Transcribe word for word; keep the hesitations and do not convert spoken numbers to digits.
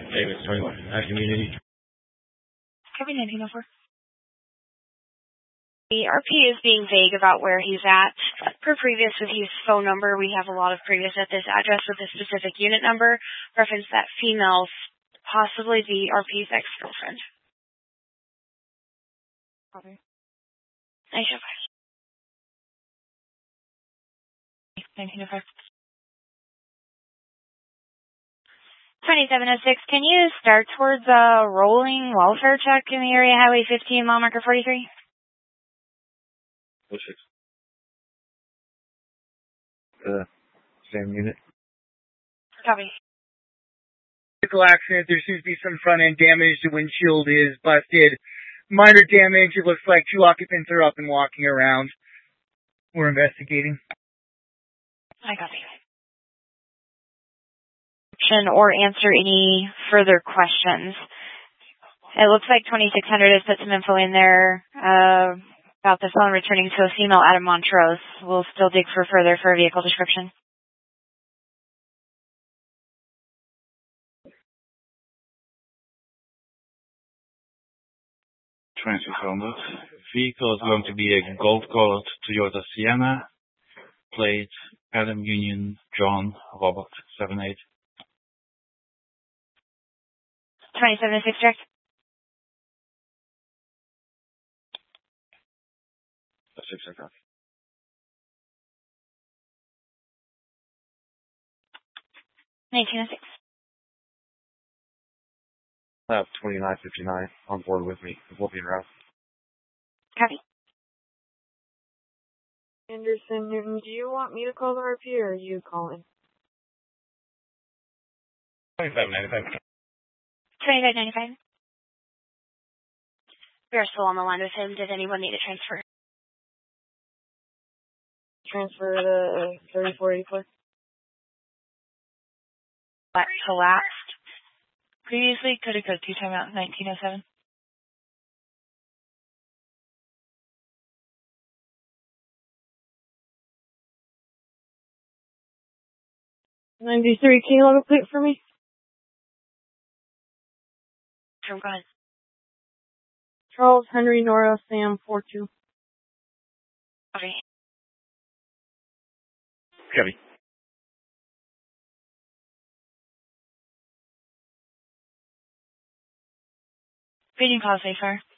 Davis, twenty-one. Our community. Copy nineteen oh four. The R P is being vague about where he's at. Per previous with his phone number, we have a lot of previous at this address with a specific unit number. Reference that female, possibly the R P's ex-girlfriend. Copy. I should have. nineteen oh five. twenty-seven oh six, can you start towards a rolling welfare check in the area, Highway fifteen, mile marker forty-three? What's six? Uh, same unit. Copy. Vehicle accident. There seems to be some front end damage. The windshield is busted. Minor damage. It looks like two occupants are up and walking around. We're investigating. I copy. Or answer any further questions. It looks like twenty-six hundred has put some info in there uh, about the phone returning to a female out of Montrose. We'll still dig for further for a vehicle description. Transfer phone book. Vehicle is going to be a gold-colored Toyota Sienna. Plate Adam Union John Robert seven eight. twenty-seven oh six, direct. Six, I got. nineteen oh six. I have twenty-nine fifty-nine on board with me. We'll be around. Copy. Anderson Newton, do you want me to call the R P or are you calling? twenty-five ninety-five. twenty-five ninety-five. We are still on the line with him. Did anyone need a transfer? Transfer to thirty-four eighty-four. What collapsed? Previously, could have got two timeout nineteen oh seven. ninety-three, can you log a plate for me? From God. Charles Henry Nora Sam four two. Okay. Copy. Reading call safe fire.